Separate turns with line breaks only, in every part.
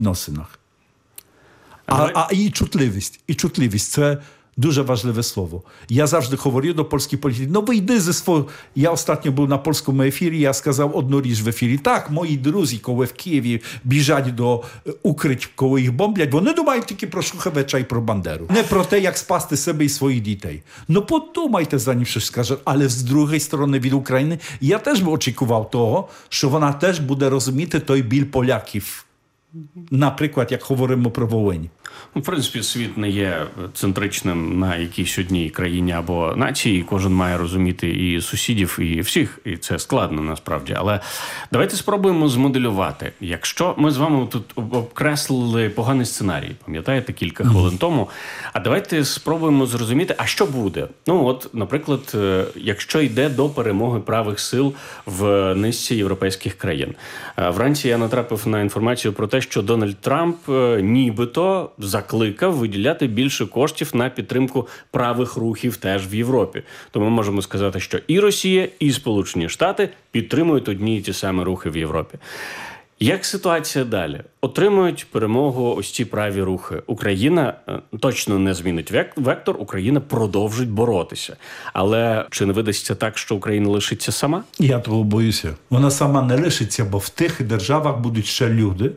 відносинах. І чутливість – це дуже важливе слово. Я завжди говорю до польських політиків, вийди зі свого... Я останньо був на польському ефірі, я сказав одну річ в ефірі. Так, мої друзі, коли в Києві біжать до укриття, коли їх бомблять, вони думають тільки про Шухевича і про Бандеру. Не про те, як спасти себе і своїх дітей. Подумайте, заnim щось скаже. Але з другої сторони від України я теж очікував того, що вона теж буде розуміти той біль поляків. Наприклад, як говоримо про Волинь.
В принципі, світ не є центричним на якійсь одній країні або нації. Кожен має розуміти і сусідів, і всіх. І це складно, насправді. Але давайте спробуємо змоделювати. Якщо ми з вами тут обкреслили поганий сценарій, пам'ятаєте, кілька хвилин тому, а давайте спробуємо зрозуміти, а що буде? Наприклад, якщо йде до перемоги правих сил в низці європейських країн. Вранці я натрапив на інформацію про те, що Дональд Трамп нібито закликав виділяти більше коштів на підтримку правих рухів теж в Європі. То ми можемо сказати, що і Росія, і Сполучені Штати підтримують одні і ті самі рухи в Європі. Як ситуація далі? Отримують перемогу ось ці праві рухи. Україна точно не змінить вектор, Україна продовжить боротися. Але чи не видасться так, що Україна лишиться сама?
Я того боюся. Вона сама не лишиться, бо в тих державах будуть ще люди,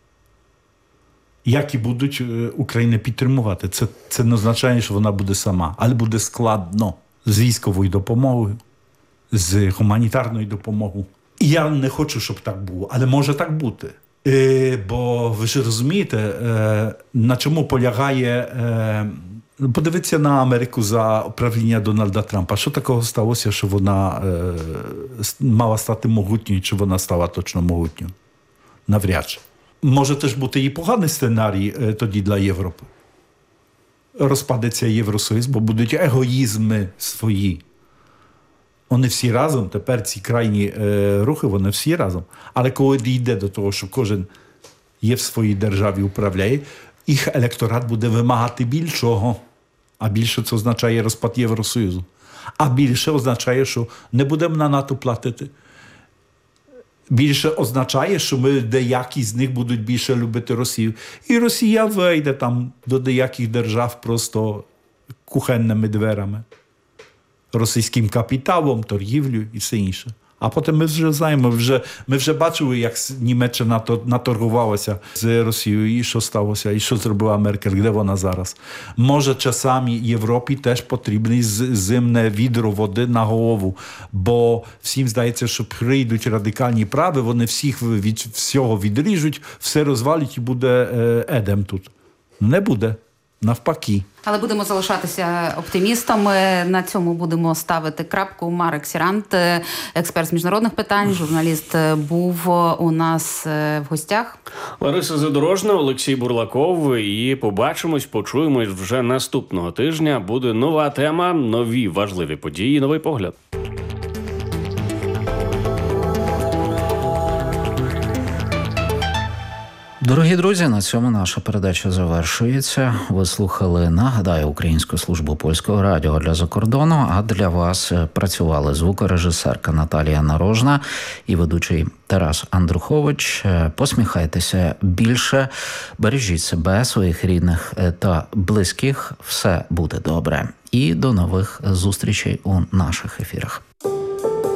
які будуть Україну підтримувати. Це не означає, що вона буде сама, але буде складно з військовою допомогою, з гуманітарною допомогою. І я не хочу, щоб так було, але може так бути. Бо ви ж розумієте, на чому полягає... Подивіться на Америку за правління Дональда Трампа. Що такого сталося, що вона мала стати могутньою, чи вона стала точно могутньою? Навряд чи. Може теж бути і поганий сценарій тоді для Європи. Розпадеться Євросоюз, бо будуть егоїзми свої. Вони всі разом, тепер ці крайні рухи, вони всі разом. Але коли дійде до того, що кожен є в своїй державі, управляє, їх електорат буде вимагати більшого. А більше це означає розпад Євросоюзу. А більше означає, що не будемо на НАТО платити. Більше означає, що ми деякі з них будуть більше любити Росію. І Росія вийде там до деяких держав просто кухенними дверами. Російським капіталом, торгівлю і все інше. А потім ми вже знаємо, ми вже бачили, як Німеччина наторгувалася з Росією, і що сталося, і що зробила Меркель, де вона зараз. Може, часами Європі теж потрібне зимне відро води на голову, бо всім здається, що прийдуть радикальні прави, вони всіх від всього відріжуть, все розвалять і буде Едем тут. Не буде. Навпаки.
Але будемо залишатися оптимістами. На цьому будемо ставити крапку. Марек Сірант, експерт з міжнародних питань, журналіст, був у нас в гостях.
Лариса Задорожна, Олексій Бурлаков. І побачимось, почуємось вже наступного тижня. Буде нова тема, нові важливі події, новий погляд.
Дорогі друзі, на цьому наша передача завершується. Ви слухали, нагадаю, Українську службу польського радіо для закордону, а для вас працювали звукорежисерка Наталія Нарожна і ведучий Тарас Андрухович. Посміхайтеся більше, бережіть себе, своїх рідних та близьких. Все буде добре. І до нових зустрічей у наших ефірах.